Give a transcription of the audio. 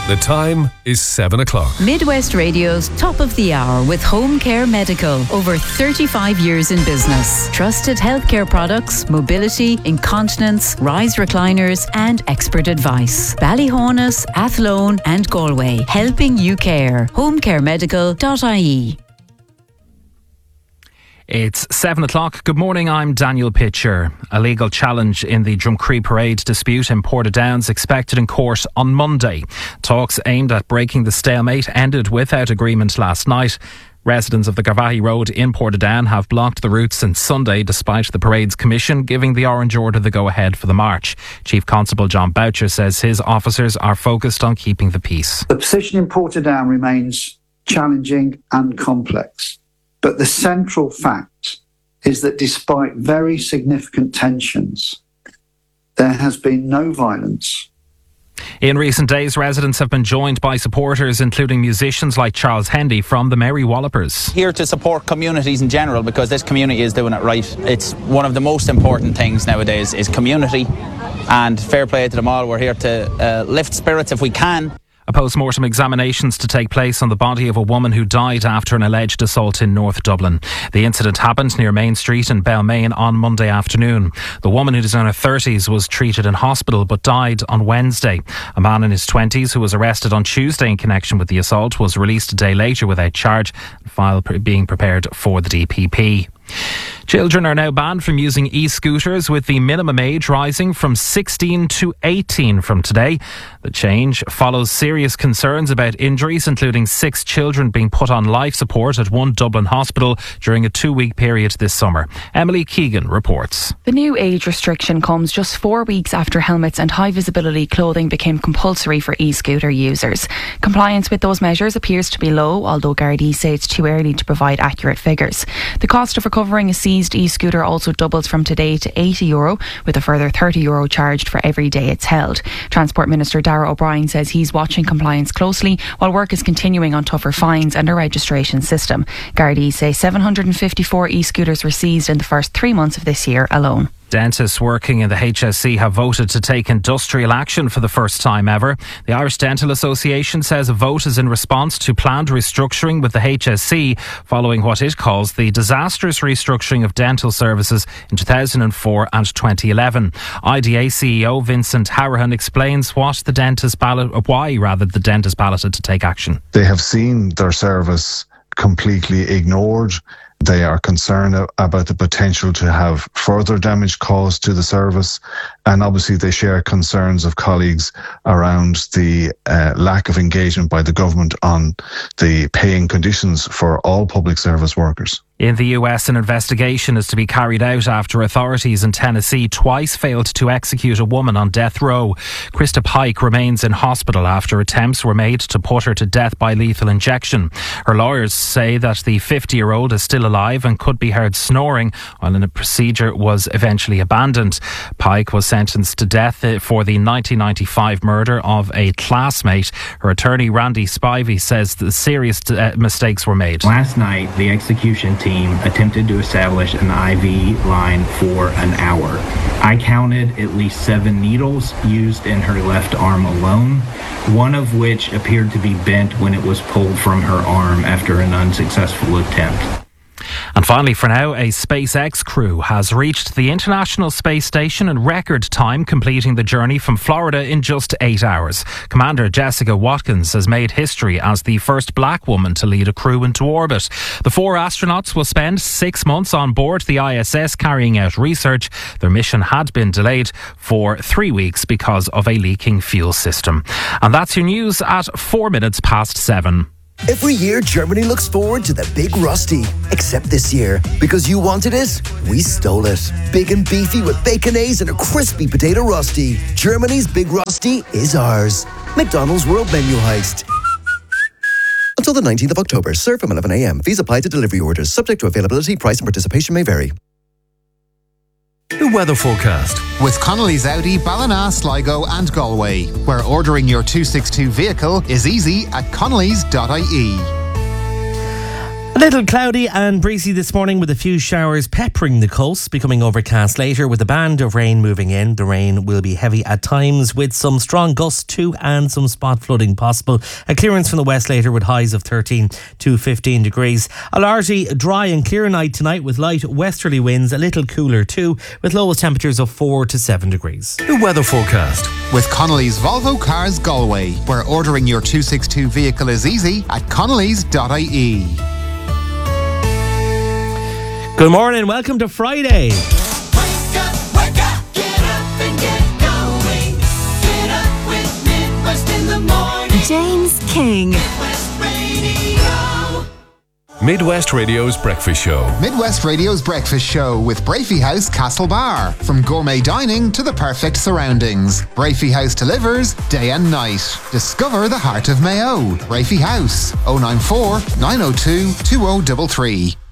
The time is 7 o'clock. Midwest Radio's Top of the Hour with Home Care Medical. Over 35 years in business. Trusted healthcare products, mobility, incontinence, rise recliners and expert advice. Ballyhonus, Athlone and Galway. Helping you care. homecaremedical.ie. It's 7 o'clock. Good morning, I'm Daniel Pitcher. A legal challenge in the Drumcree Parade dispute in Portadown's expected in court on Monday. Talks aimed at breaking the stalemate ended without agreement last night. Residents of the Garvaghey Road in Portadown have blocked the route since Sunday despite the parade's commission giving the orange order the go-ahead for the march. Chief Constable John Boucher says his officers are focused on keeping the peace. The position in Portadown remains challenging and complex. But the central fact is that despite very significant tensions, there has been no violence. In recent days, residents have been joined by supporters, including musicians like Charles Hendy from the Merry Wallopers. Here to support communities in general, because this community is doing it right. It's one of the most important things nowadays is community, and fair play to them all. We're here to lift spirits if we can. A post-mortem examinations to take place on the body of a woman who died after an alleged assault in North Dublin. The incident happened near Main Street in Balmain on Monday afternoon. The woman, who is in her 30s, was treated in hospital but died on Wednesday. A man in his 20s who was arrested on Tuesday in connection with the assault was released a day later without charge, file being prepared for the DPP. Children are now banned from using e-scooters, with the minimum age rising from 16 to 18 from today. The change follows serious concerns about injuries, including 6 children being put on life support at one Dublin hospital during a 2-week period this summer. Emily Keegan reports. The new age restriction comes just 4 weeks after helmets and high visibility clothing became compulsory for e-scooter users. Compliance with those measures appears to be low, although Gardaí say it's too early to provide accurate figures. The cost of recovering a seized e-scooter also doubles from today to €80, with a further €30 charged for every day it's held. Transport Minister Darragh O'Brien says he's watching compliance closely while work is continuing on tougher fines and a registration system. Gardaí say 754 e-scooters were seized in the first 3 months of this year alone. Dentists working in the HSE have voted to take industrial action for the first time ever. The Irish Dental Association says a vote is in response to planned restructuring with the HSE following what it calls the disastrous restructuring of dental services in 2004 and 2011. IDA CEO Vincent Harahan explains why the dentist balloted to take action. They have seen their service completely ignored. They are concerned about the potential to have further damage caused to the service, and obviously they share concerns of colleagues around the lack of engagement by the government on the paying conditions for all public service workers. In the US, an investigation is to be carried out after authorities in Tennessee twice failed to execute a woman on death row. Krista Pike remains in hospital after attempts were made to put her to death by lethal injection. Her lawyers say that the 50-year-old is still alive and could be heard snoring while a procedure was eventually abandoned. Pike was sentenced to death for the 1995 murder of a classmate. Her attorney, Randy Spivey, says the serious mistakes were made. Last night, the execution team attempted to establish an IV line for an hour. I counted at least 7 needles used in her left arm alone, one of which appeared to be bent when it was pulled from her arm after an unsuccessful attempt. And finally, for now, a SpaceX crew has reached the International Space Station in record time, completing the journey from Florida in just 8 hours. Commander Jessica Watkins has made history as the first black woman to lead a crew into orbit. The 4 astronauts will spend 6 months on board the ISS carrying out research. Their mission had been delayed for 3 weeks because of a leaking fuel system. And that's your news at 4 minutes past 7. Every year, Germany looks forward to the Big Rusty. Except this year, because you wanted it, we stole it. Big and beefy with baconaise and a crispy potato rusty. Germany's Big Rusty is ours. McDonald's World Menu Heist. Until the 19th of October, serve from 11 a.m. Fees apply to delivery orders. Subject to availability, price and participation may vary. The weather forecast with Connolly's Audi, Ballina, Sligo and Galway, where ordering your 262 vehicle is easy at connellys.ie. A little cloudy and breezy this morning with a few showers peppering the coast, becoming overcast later with a band of rain moving in. The rain will be heavy at times with some strong gusts too and some spot flooding possible. A clearance from the west later with highs of 13 to 15 degrees. A largely dry and clear night tonight with light westerly winds, a little cooler too, with lowest temperatures of 4 to 7 degrees. The weather forecast with Connolly's Volvo Cars Galway, where ordering your 262 vehicle is easy at connolly's.ie. Good morning, welcome to Friday. Wake up, get up and get going. Get up with Midwest in the morning. James King. Midwest Radio. Midwest Radio's Breakfast Show. Midwest Radio's Breakfast Show with Brafey House Castlebar. From gourmet dining to the perfect surroundings, Brafey House delivers day and night. Discover the heart of Mayo. Brafey House, 094 902 2033.